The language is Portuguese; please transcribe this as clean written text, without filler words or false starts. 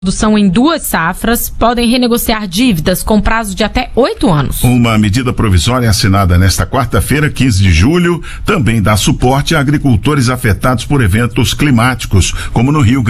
produção em 2 safras podem renegociar dívidas com prazo de até 8 anos. Uma medida provisória assinada nesta quarta-feira, 15 de julho, também dá suporte a agricultores afetados por eventos climáticos, como no Rio Grande